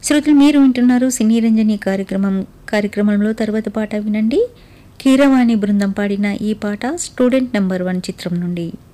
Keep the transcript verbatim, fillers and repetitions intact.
శ్రోతలు మీరు వింటున్నారు సినీ రంజని కార్యక్రమం కార్యక్రమంలో తర్వాత పాట వినండి. కీరవాణి బృందం పాడిన ఈ పాట స్టూడెంట్ నెంబర్ వన్ చిత్రం నుండి.